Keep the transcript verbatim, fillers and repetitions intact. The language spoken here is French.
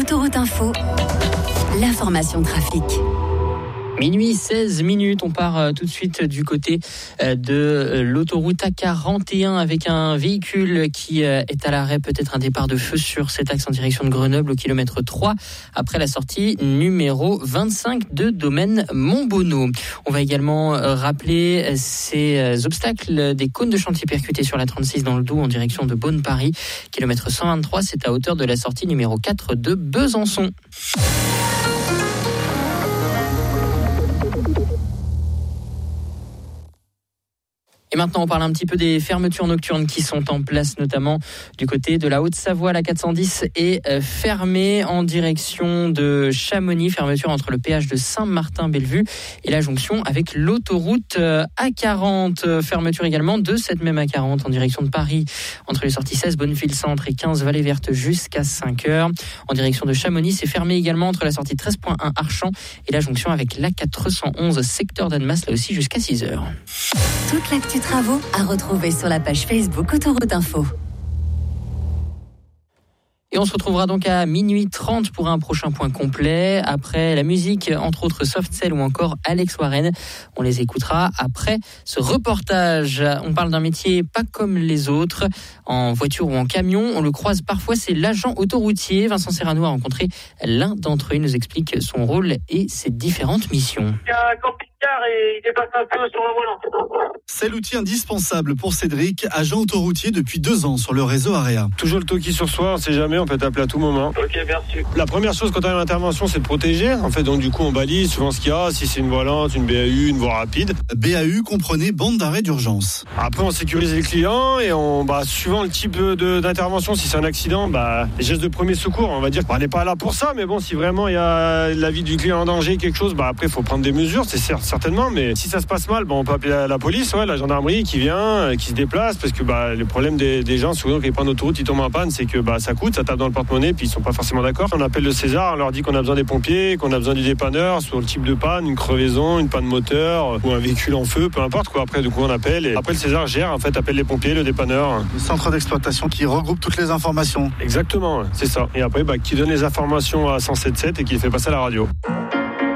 Autoroute Info, l'information trafic. Minuit seize minutes, on part euh, tout de suite du côté euh, de euh, l'autoroute A quarante et un avec un véhicule qui euh, est à l'arrêt, peut-être un départ de feu sur cet axe en direction de Grenoble au kilomètre trois après la sortie numéro vingt-cinq de domaine Montbonneau. On va également euh, rappeler ces euh, obstacles des cônes de chantier percutés sur la trente-six dans le Doubs en direction de Beaune-Paris, kilomètre cent vingt-trois, c'est à hauteur de la sortie numéro quatre de Besançon. Et maintenant, on parle un petit peu des fermetures nocturnes qui sont en place, notamment du côté de la Haute-Savoie. La quatre cent dix est fermée en direction de Chamonix. Fermeture entre le péage de Saint-Martin-Bellevue et la jonction avec l'autoroute A quarante. Fermeture également de cette même A quarante en direction de Paris, entre les sorties seize Bonneville-Centre et quinze Vallée Verte jusqu'à cinq heures. En direction de Chamonix, c'est fermé également entre la sortie treize point un Archamps et la jonction avec l'A quatre cent onze secteur d'Annemasse, là aussi jusqu'à six heures. Toute l'actu travaux à retrouver sur la page Facebook Autoroute Info. Et on se retrouvera donc à minuit trente pour un prochain point complet. Après la musique, entre autres Soft Cell ou encore Alex Warren. On les écoutera après ce reportage. On parle d'un métier pas comme les autres. En voiture ou en camion, on le croise parfois, c'est l'agent autoroutier. Vincent Serrano a rencontré l'un d'entre eux. Il nous explique son rôle et ses différentes missions. Il y a un camping-car et il dépasse un peu sur le volant. C'est l'outil indispensable pour Cédric, agent autoroutier depuis deux ans sur le réseau Area. Toujours le toki sur soi, on ne sait jamais, on peut t'appeler à tout moment. Ok, merci. La première chose quand on a l'intervention, c'est de protéger. En fait, donc du coup, on balise souvent ce qu'il y a, si c'est une voie lente, une B A U, une voie rapide. B A U comprenait bande d'arrêt d'urgence. Après, on sécurise les clients et on, bah, suivant le type de, d'intervention, si c'est un accident, bah, les gestes de premier secours, on va dire, bah, on n'est pas là pour ça, mais bon, si vraiment il y a la vie du client en danger, quelque chose, bah après, il faut prendre des mesures, c'est certes, certainement, mais si ça se passe mal, bah, on peut appeler la, la police, ouais, la gendarmerie qui vient, qui se déplace, parce que bah, le problème des, des gens, souvent quand ils prennent l'autoroute, ils tombent en panne, c'est que bah, ça coûte, ça tape dans le porte-monnaie, puis ils sont pas forcément d'accord. On appelle le César, on leur dit qu'on a besoin des pompiers, qu'on a besoin du dépanneur sur le type de panne, une crevaison, une panne moteur ou un véhicule en feu, peu importe quoi. Après, du coup, on appelle et après le César gère, en fait, appelle les pompiers, le dépanneur. Le centre d'exploitation qui regroupe toutes les informations. Exactement, c'est ça. Et après, bah, qui donne les informations à cent sept sept et qui les fait passer à la radio.